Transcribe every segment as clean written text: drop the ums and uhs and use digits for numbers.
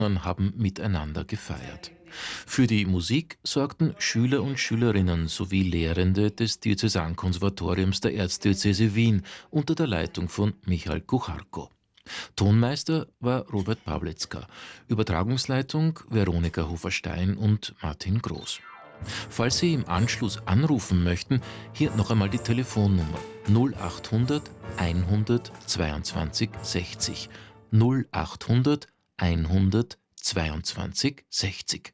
haben miteinander gefeiert. Für die Musik sorgten Schüler und Schülerinnen sowie Lehrende des Diözesankonservatoriums der Erzdiözese Wien unter der Leitung von Michael Kucharko. Tonmeister war Robert Pawlitzka, Übertragungsleitung Veronika Hofer-Stein und Martin Groß. Falls Sie im Anschluss anrufen möchten, hier noch einmal die Telefonnummer 0800 122 60 0800 122 60.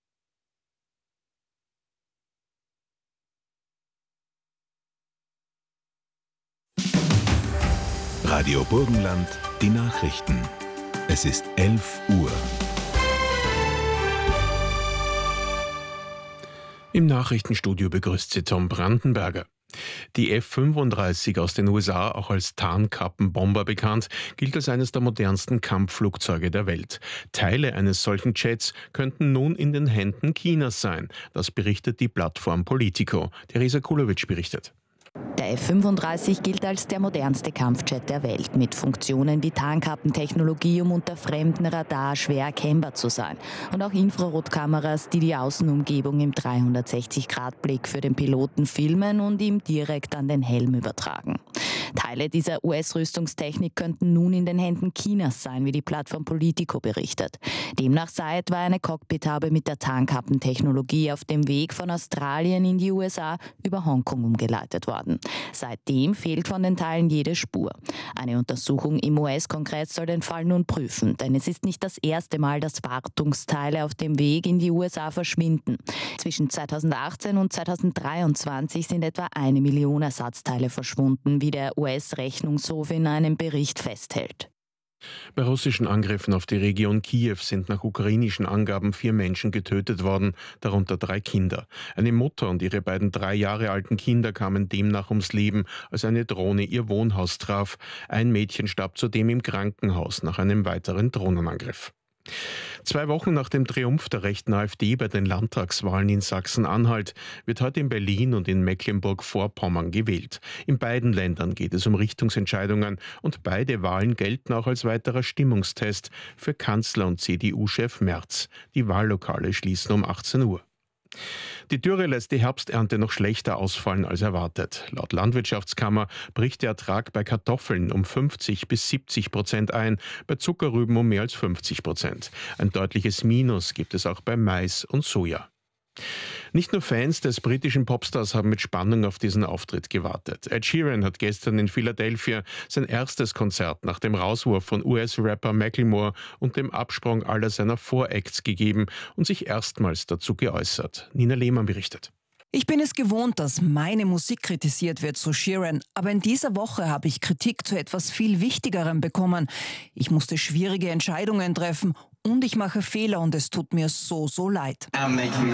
Radio Burgenland, die Nachrichten. Es ist 11 Uhr. Im Nachrichtenstudio begrüßt Sie Tom Brandenberger. Die F-35 aus den USA, auch als Tarnkappenbomber bekannt, gilt als eines der modernsten Kampfflugzeuge der Welt. Teile eines solchen Jets könnten nun in den Händen Chinas sein. Das berichtet die Plattform Politico. Theresa Kulowitsch berichtet. Der F-35 gilt als der modernste Kampfjet der Welt, mit Funktionen wie Tarnkappentechnologie, um unter fremdem Radar schwer erkennbar zu sein. Und auch Infrarotkameras, die die Außenumgebung im 360-Grad-Blick für den Piloten filmen und ihm direkt an den Helm übertragen. Teile dieser US-Rüstungstechnik könnten nun in den Händen Chinas sein, wie die Plattform Politico berichtet. Demnach sei etwa eine Cockpithaube mit der Tarnkappentechnologie auf dem Weg von Australien in die USA über Hongkong umgeleitet worden. Seitdem fehlt von den Teilen jede Spur. Eine Untersuchung im US-Kongress soll den Fall nun prüfen, denn es ist nicht das erste Mal, dass Wartungsteile auf dem Weg in die USA verschwinden. Zwischen 2018 und 2023 sind etwa 1 Million Ersatzteile verschwunden, wie der US-Rechnungshof in einem Bericht festhält. Bei russischen Angriffen auf die Region Kiew sind nach ukrainischen Angaben 4 Menschen getötet worden, darunter 3 Kinder. Eine Mutter und ihre beiden 3 Jahre alten Kinder kamen demnach ums Leben, als eine Drohne ihr Wohnhaus traf. Ein Mädchen starb zudem im Krankenhaus nach einem weiteren Drohnenangriff. 2 Wochen nach dem Triumph der rechten AfD bei den Landtagswahlen in Sachsen-Anhalt wird heute in Berlin und in Mecklenburg-Vorpommern gewählt. In beiden Ländern geht es um Richtungsentscheidungen und beide Wahlen gelten auch als weiterer Stimmungstest für Kanzler und CDU-Chef Merz. Die Wahllokale schließen um 18 Uhr. Die Dürre lässt die Herbsternte noch schlechter ausfallen als erwartet. Laut Landwirtschaftskammer bricht der Ertrag bei Kartoffeln um 50-70% ein, bei Zuckerrüben um mehr als 50%. Ein deutliches Minus gibt es auch bei Mais und Soja. Nicht nur Fans des britischen Popstars haben mit Spannung auf diesen Auftritt gewartet. Ed Sheeran hat gestern in Philadelphia sein erstes Konzert nach dem Rauswurf von US-Rapper Macklemore und dem Absprung aller seiner Voracts gegeben und sich erstmals dazu geäußert. Nina Lehmann berichtet. Ich bin es gewohnt, dass meine Musik kritisiert wird, so Sheeran. Aber in dieser Woche habe ich Kritik zu etwas viel Wichtigerem bekommen. Ich musste schwierige Entscheidungen treffen und ich mache Fehler und es tut mir so leid. Er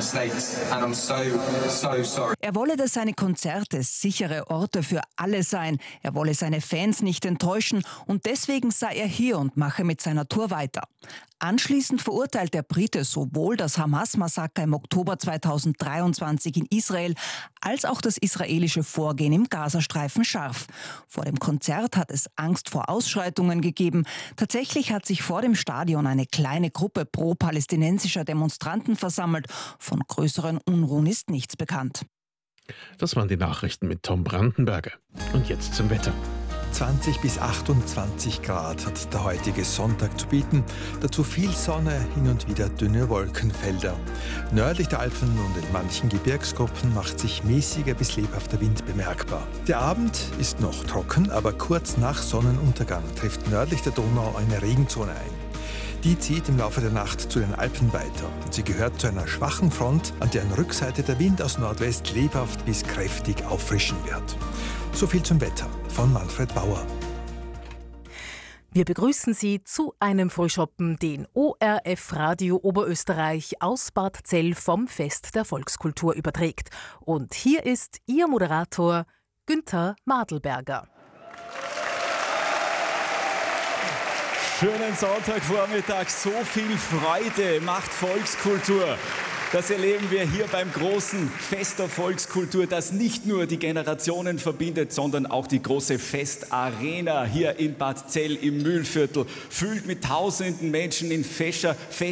wolle, dass seine Konzerte sichere Orte für alle seien. Er wolle seine Fans nicht enttäuschen und deswegen sei er hier und mache mit seiner Tour weiter. Anschließend verurteilt der Brite sowohl das Hamas-Massaker im Oktober 2023 in Israel als auch das israelische Vorgehen im Gazastreifen scharf. Vor dem Konzert hat es Angst vor Ausschreitungen gegeben. Tatsächlich hat sich vor dem Stadion eine kleine Gruppe pro-palästinensischer Demonstranten versammelt. Von größeren Unruhen ist nichts bekannt. Das waren die Nachrichten mit Tom Brandenberger. Und jetzt zum Wetter. 20 bis 28 Grad hat der heutige Sonntag zu bieten. Dazu viel Sonne, hin und wieder dünne Wolkenfelder. Nördlich der Alpen und in manchen Gebirgsgruppen macht sich mäßiger bis lebhafter Wind bemerkbar. Der Abend ist noch trocken, aber kurz nach Sonnenuntergang trifft nördlich der Donau eine Regenzone ein. Die zieht im Laufe der Nacht zu den Alpen weiter. Sie gehört zu einer schwachen Front, an deren Rückseite der Wind aus Nordwest lebhaft bis kräftig auffrischen wird. So viel zum Wetter von Manfred Bauer. Wir begrüßen Sie zu einem Frühschoppen, den ORF Radio Oberösterreich aus Bad Zell vom Fest der Volkskultur überträgt. Und hier ist Ihr Moderator Günther Madelberger. Schönen Sonntagvormittag, so viel Freude macht Volkskultur. Das erleben wir hier beim großen Fest der Volkskultur, das nicht nur die Generationen verbindet, sondern auch die große Festarena hier in Bad Zell im Mühlviertel, füllt mit tausenden Menschen in fescher